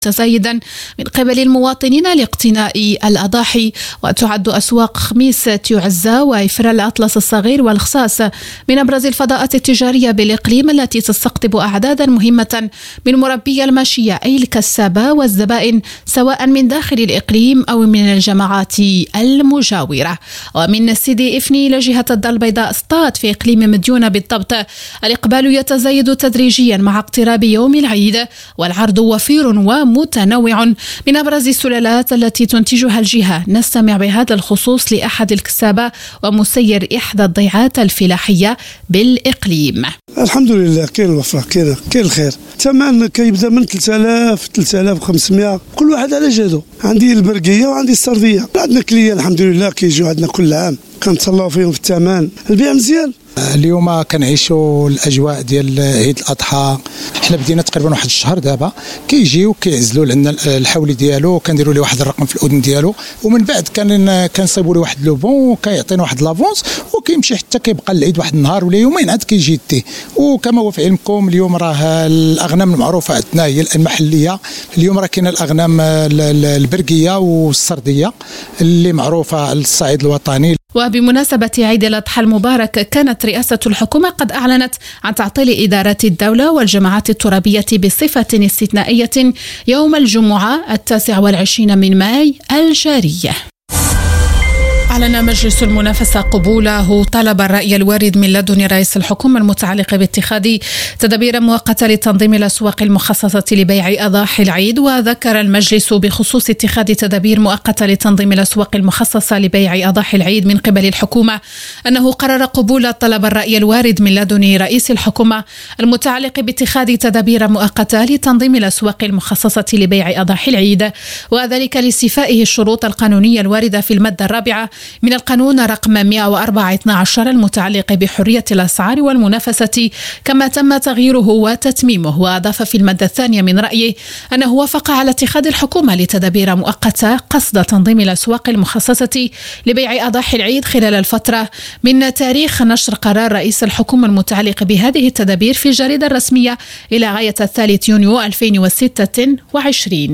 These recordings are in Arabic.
تزايدا من قبل المواطنين لاقتناء الأضاحي. وتعد أسواق خميس تيوعزة وإفرال الأطلس الصغير والخصاص من أبرز الفضاءات التجارية بالإقليم التي تستقطب أعدادا مهمة من مربي الماشية أي الكسابة والزبائن سواء من داخل الإقليم أو من الجماعات المجاورة. ومن سيدي إفني إلى جهة الدار البيضاء سطات في إقليم مديونة بالضبط الإقبال يتزايد تدريجيا مع اقتراب يوم العيد، والعرض وفير ومتنوع من أبرز السلالات التي تنتجها الجهة. نستمع بهذا الخصوص لأحد الكسابة ومسير إحدى الضيعات الفلاحية بالإقليم. الحمد لله كاين الوفرة، كاين الخير. الثمن كيبدا من 3000 3500، كل واحد على جهده. عندي البرقية وعندي السردية. عندنا كلية الحمد لله كيجيو عندنا كل عام، كنتسلاو فيهم في الثمن. البيع مزيان. اليوم كنعيشوا الاجواء ديال عيد الاضحى. حنا بدينا تقريبا واحد الشهر دابا كيجيو كيعزلوا لنا الحولي ديالو، كنديروا ليه واحد الرقم في الاذن ديالو، ومن بعد كنصيبوا له واحد لوبون وكيعطينا واحد لافونس وكيمشي حتى كيبقى العيد واحد النهار ولا يومين عاد كيجي يديه. وكما هو في علمكم اليوم راه الاغنام المعروفه عندنا هي المحليه. اليوم راه كاينه الاغنام البرقيه والسرديه اللي معروفه على الصعيد الوطني. وبمناسبة عيد الأضحى المبارك كانت رئاسة الحكومة قد أعلنت عن تعطيل إدارات الدولة والجماعات الترابية بصفة استثنائية يوم الجمعة 29 من ماي الجارية. أعلن مجلس المنافسة قبوله طلب الرأي الوارد من لدن رئيس الحكومة المتعلق باتخاذ تدابير مؤقتة لتنظيم الأسواق المخصصة لبيع أضاحي العيد. وذكر المجلس بخصوص اتخاذ تدابير مؤقتة لتنظيم الأسواق المخصصة لبيع أضاحي العيد من قبل الحكومة أنه قرر قبول طلب الرأي الوارد من لدن رئيس الحكومة المتعلق باتخاذ تدابير مؤقتة لتنظيم الأسواق المخصصة لبيع أضاحي العيد، وذلك لاستيفائه الشروط القانونية الواردة في المادة الرابعة من القانون رقم 104/12 المتعلق بحرية الأسعار والمنافسة، كما تم تغييره وتتميمه. وأضاف في المادة الثانية من رأيه أنه وافق على اتخاذ الحكومة لتدابير مؤقتة قصد تنظيم الأسواق المخصصة لبيع أضاحي العيد خلال الفترة من تاريخ نشر قرار رئيس الحكومة المتعلق بهذه التدابير في الجريدة الرسمية إلى غاية 3 يونيو 2026.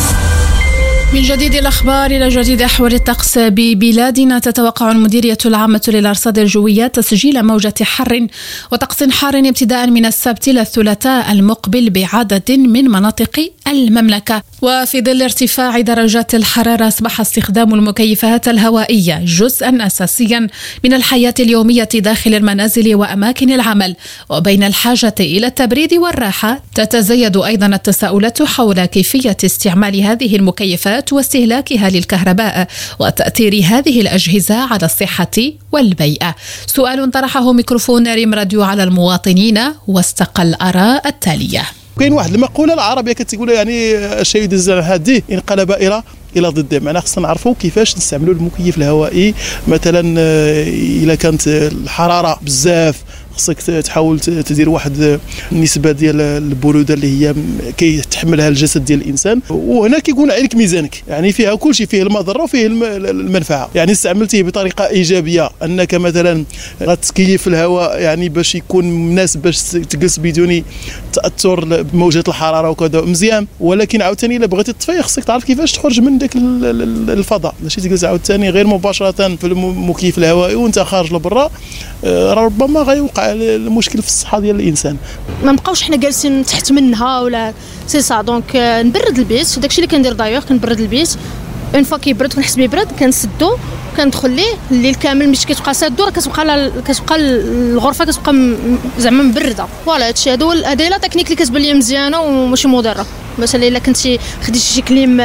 من جديد الأخبار إلى جديد أحوال الطقس ببلادنا. تتوقع المديرية العامة للأرصاد الجوية تسجيل موجة حر وطقس حار ابتداء من السبت إلى الثلاثاء المقبل بعدد من مناطق المملكة. وفي ظل ارتفاع درجات الحرارة أصبح استخدام المكيفات الهوائية جزءا أساسيا من الحياة اليومية داخل المنازل وأماكن العمل. وبين الحاجة إلى التبريد والراحة تتزايد أيضا التساؤلات حول كيفية استعمال هذه المكيفات واستهلاكها للكهرباء وتأثير هذه الأجهزة على الصحة والبيئة. سؤال طرحه ميكروفون ريم راديو على المواطنين واستقى الآراء التالية. كاين واحد المقولة العربية كتقول يعني الشيء يدز هذه انقلب إلى ضده. معناها خصنا نعرفوا كيفاش نستعملوا المكيف الهوائي. مثلا إذا كانت الحرارة بزاف خصك تحاول تدير واحد النسبه ديال البروده اللي هي كيتحملها الجسد ديال الانسان، وهنا كيكون عليك ميزانك، يعني فيها كل شيء، فيه المضره وفيه المنفعه. يعني استعملتيه بطريقه ايجابيه انك مثلا غتكيف الهواء يعني باش يكون مناسب باش تجلس بدون تاثر بموجات الحراره وكذا مزيان، ولكن عاوتاني الا بغيتي تطفي خصك تعرف كيفاش تخرج من داك الفضاء، ماشي تجلس عاوتاني غير مباشره في المكيف الهوائي وانت خارج لبرا، ربما غيوقع المشكل في الصحه ديال الانسان. ما نبقاوش حنا جالسين تحت منها ولا سي سا. دونك نبرد البيت، داكشي اللي كندير دايوغ، كنبرد البيت اون فوا كيبرد كنحس بيبرد كنسدو كندخل ليه الليل كامل مش كتبقى سادو، راه كتبقى الغرفه كتبقى زعما مبرده. فوالا هادشي هادي لا تكنيك اللي كتبان لي مزيانه وماشي مضره. مثلا الا كنتي خديتي شي كليم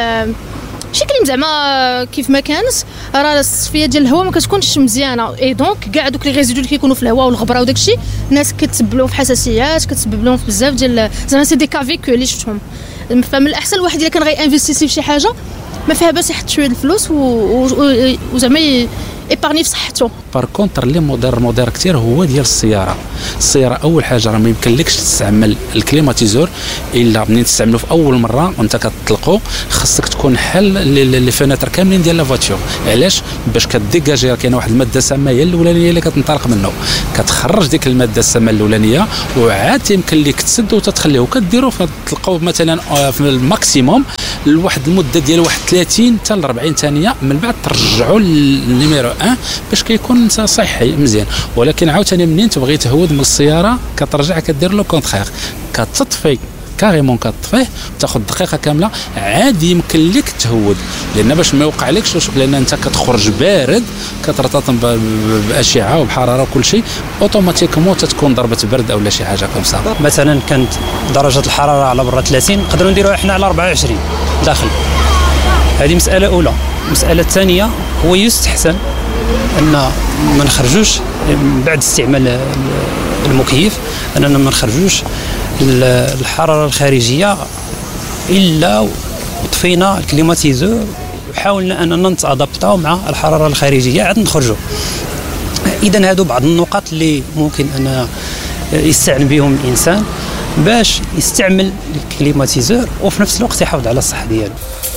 زعما كيف ما كانت، راه الصفيه ديال الهواء ما كتكونش مزيانه، اي دونك كاع دوك لي ريزيدو اللي كيكونوا في الهواء والغبره وداكشي الناس كتسبب لهم في حساسيات، كتسبب لهم في بزاف ديال زعما سي دي كافيك اللي شفتهم. فمن الاحسن الواحد الا كان غينفيستيسي في شي حاجه ما فيها باس يحط شويه الفلوس وزعما ايبارني في صحته. بار كونتر اللي مودير كتير هو ديال السياره اول حاجه راه ما يمكنلكش تستعمل الكليماتيزور الا منين تستعمله في اول مره وانت كتطلقو. خاصك تكون حل لي فيناتر كاملين ديال لا فواتور. علاش؟ باش كديجاجي كاينه واحد الماده سامه هي الاولانيه اللي كتنطلق منه، كتخرج ديك الماده السامه الاولانيه وعاد يمكن لك تسد وتتخليه وكديروا تلقاو مثلا في الماكسيموم لواحد المده ديال 30 حتى ل 40 ثانيه، من بعد ترجعوا للنيميرو 1 باش كيكون صحي مزيان. ولكن عاوتاني منين تبغي تهود من السياره كترجع كدير لو كونترير، كتطفي كاريمون كتطفيه تاخذ دقيقه كامله عاد يمكن لك تهود، لان باش ما يوقع لكش لان انت كتخرج بارد كترتطم باشعه وبحراره وكل شيء اوتوماتيكمون تتكون ضربه برد او شي حاجه كمسا. مثلا كانت درجه الحراره على برا 30 نقدروا نديروها احنا على 24 داخل. هذه مساله اولى. المساله الثانيه هو يستحسن ان ما نخرجوش بعد استعمال المكيف، اننا ما نخرجوش الحراره الخارجيه الا طفينا الكليماتيزور وحاولنا اننا نتادابطاو مع الحراره الخارجيه عاد نخرجوا. اذا هادو بعض النقاط اللي ممكن ان يستعن بهم الانسان باش يستعمل الكليماتيزور وفي نفس الوقت يحافظ على الصحه ديالو.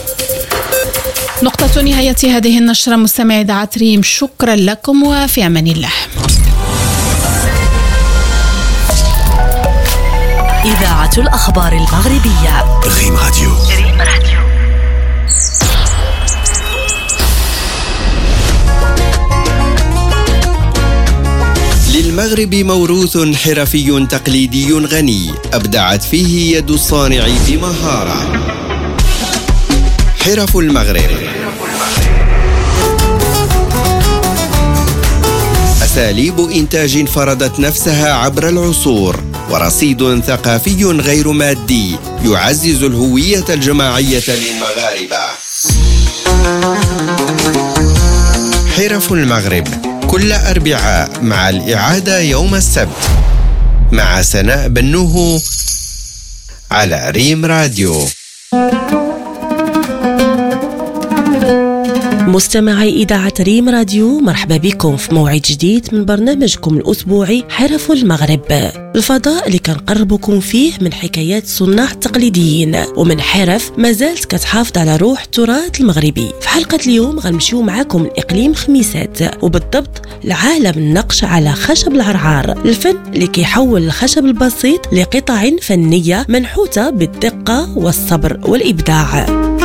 نقطة نهاية هذه النشرة مستمعي إذاعة ريم، شكرا لكم وفي أمان الله. إذاعة الأخبار المغربية ريم راديو. للمغرب موروث حرفي تقليدي غني أبدعت فيه يد الصانع بمهارة. حرف المغرب، أساليب إنتاج فرضت نفسها عبر العصور ورصيد ثقافي غير مادي يعزز الهوية الجماعية للمغاربة. حرف المغرب كل أربعاء مع الإعادة يوم السبت مع سناء بنوه على ريم راديو. مستمعي إذاعة ريم راديو، مرحبا بكم في موعد جديد من برنامجكم الأسبوعي حرف المغرب، الفضاء اللي كنقربكم فيه من حكايات صناع التقليديين ومن حرف ما زالت كتحافظ على روح التراث المغربي. في حلقة اليوم غنمشيو معاكم الإقليم خميسات، وبالضبط لعالم النقش على خشب العرعار، الفن اللي كيحول الخشب البسيط لقطع فنية منحوتة بالدقة والصبر والإبداع.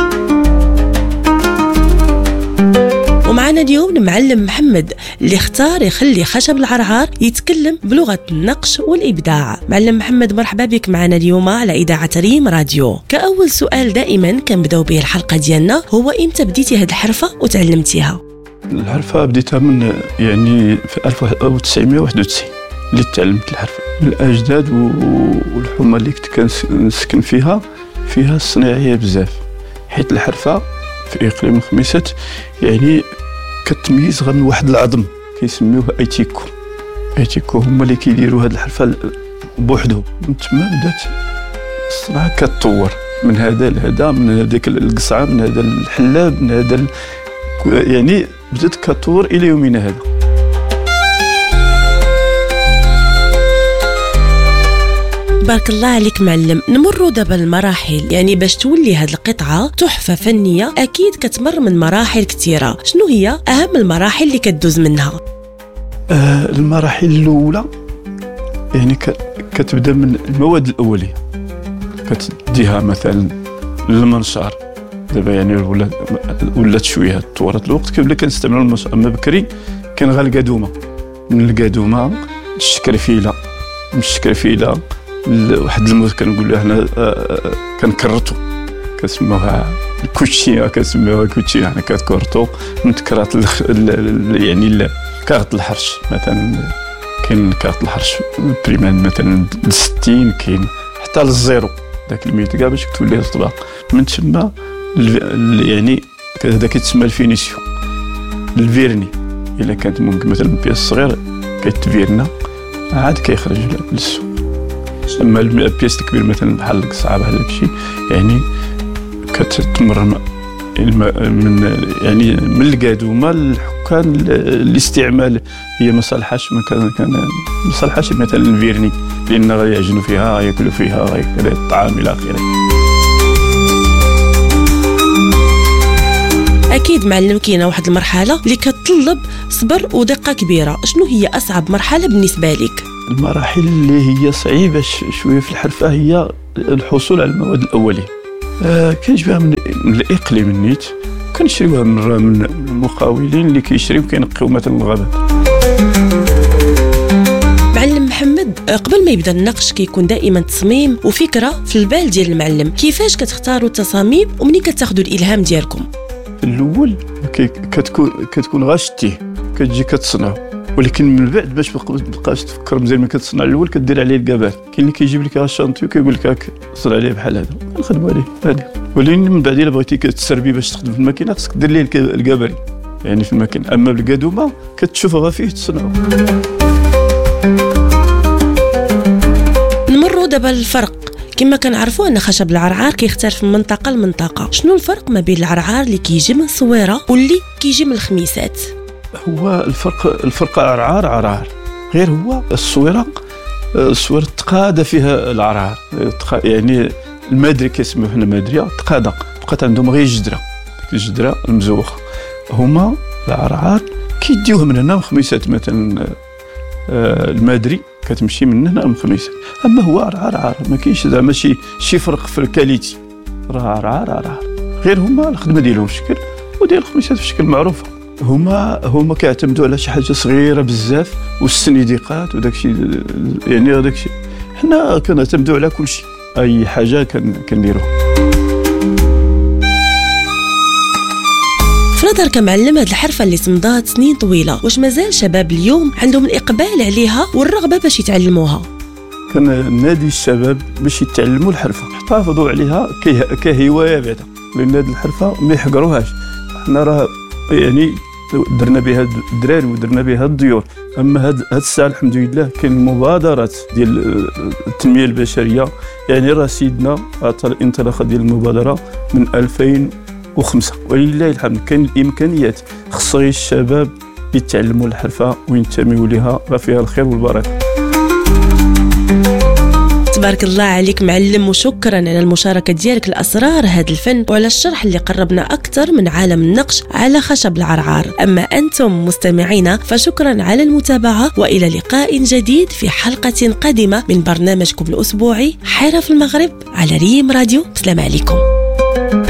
ومعنا اليوم المعلم محمد اللي اختار يخلي خشب العرعار يتكلم بلغة النقش والإبداع. معلم محمد، مرحبا بك معنا اليوم على إذاعة ريم راديو. كأول سؤال دائما كنبداو به الحلقة ديالنا هو إمتى بديتي هذه الحرفة وتعلمتيها؟ الحرفة بديتها من في 1991 اللي تعلمت الحرفة من الأجداد والحومة اللي كنت كنسكن فيها الصناعية بزاف، حيت الحرفة في إقليم خميسات كتميز غير من واحد العظم كيسميوه ايتيكو هما اللي كيديروا هاد الحرفه بوحدهم. من تما بدات الصناعه كتطور من هذا لهذا، من هذيك القصعه، من هذا الحلاب، من هذا بدات كتطور الى يومنا هذا. بارك الله عليك معلم. نمروا دابا المراحل، باش تولي هاد القطعة تحفة فنية أكيد كتمر من مراحل كثيرة. شنو هي أهم المراحل اللي كتدوز منها؟ المراحل الأولى كتبدا من المواد الأولية، كتديها مثلا للمنشار. دابا ولات شوية تطورت الوقت، كيبدا كنستعملوا المنشار. أما بكري كان غير القادومة، من القادومة الشكرفيلة، من الشكرفيلة واحد الموت كنقولوا هنا كنكرتو كنسموها الكوتشيه، كتكرتو من كرات كارت الحرش. مثلا كاين كارت الحرش بريمان مثلا 60، كاين حتى للزيرو داك الميت كاع باش تولي الطباق. من تما هذا كيتسمى الفينيسيون. الفيرني الا كانت ممكن مثلا بياس صغير كيتفيرنا عاد كيخرج للسوق. اما البياس الكبير مثلا بحال القصعه بحال داكشي كتمر من القادومه للحكام الاستعمال هي ما صالحاش ما صالحاش مثلا الفيرني لان غيعجنوا فيها ياكلوا فيها غير الطعام الى اخره. اكيد معلم كاينه واحد المرحله اللي كتطلب صبر ودقه كبيره، شنو هي اصعب مرحله بالنسبه لك؟ المراحل اللي هي صعيبه شويه في الحرفه هي الحصول على المواد الاوليه. كنجيبها من الاقليم النيت، كنشريوها من المقاولين اللي كيشريو كينقيو مثلا الغابات. معلم محمد، قبل ما يبدا النقش كيكون دائما تصميم وفكره في البال ديال المعلم، كيفاش كتختاروا التصاميم ومنين كتاخذوا الالهام ديالكم؟ في الاول كتكون غاشتيه كتجي كتصنع، ولكن من بعد باش مابقاش تفكر مزيان ما كتصنع الاول كدير عليه الكبات. كاين اللي كيجيب لك الشانطيو كيقول لك هاك صنع عليه بحال هذا نخدموا عليه هذه، ولكن من بعد الا بغيتي كتسربي باش تخدم في الماكينه خصك دير ليه الكباري يعني في الماكينه. اما بالقادومه كتشوفها فيه تصنعوا. نمروا دابا الفرق. كما كنعرفوا ان خشب العرعار كيختلف من منطقه لمنطقه، شنو الفرق ما بين العرعار اللي كيجي من الصويره واللي كيجي من الخميسات؟ هو الفرق عرعار غير هو الصويره تقاده فيها العرعار، يعني المادري كيسموه حنا مادريه تقاده، بقات عندهم غير الجدره المزوخه. هما العرعار كيديوه من هنا من خميسات مثلا المادري كتمشي من هنا من خميسات. اما هو عرعار ما كاينش زعما شي فرق في الكاليتي، راه عرعار غير هما الخدمه ديالهم في شكل وديال الخميسات في شكل معروفه. هما كيعتمدوا على شي حاجه صغيره بزاف والسنيديقات وداكشي، يعني هذاكشي حنا كنعتمدوا على كل شيء، اي حاجه كنديروها. في نظرك معلم هاد الحرفه اللي تمضات سنين طويله، واش مازال شباب اليوم عندهم الاقبال عليها والرغبه باش يتعلموها؟ كنادي الشباب باش يتعلموا الحرفه، يحافظوا عليها كهوايه بعدا، لان هاد الحرفه ما يحقروهاش. حنا راه يعني درنا بها الدراري ودرنا بها الضيور. اما هاد الساعه الحمد لله كاين المبادرات ديال التنميه البشريه، يعني راه سيدنا عطى الانطلاقه ديال المبادره من 2005 ولله الحمد. كاين الامكانيات، خص غير الشباب يتعلموا الحرفه وينتميوا لها، راه فيها الخير والبركه. تبارك الله عليك معلم، وشكرا على المشاركة ديالك لأسرار هذا الفن وعلى الشرح اللي قربنا أكثر من عالم النقش على خشب العرعار. أما أنتم مستمعينا فشكرا على المتابعة، وإلى لقاء جديد في حلقة قادمة من برنامجكم الأسبوعي حيرة في المغرب على ريم راديو. السلام عليكم.